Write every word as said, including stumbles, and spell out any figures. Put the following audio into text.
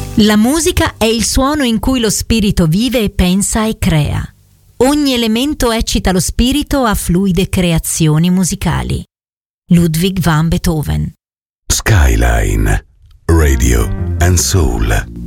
La musica è il suono in cui lo spirito vive e pensa e crea. Ogni elemento eccita lo spirito a fluide creazioni musicali. Ludwig van Beethoven. Skyline Radio and Soul.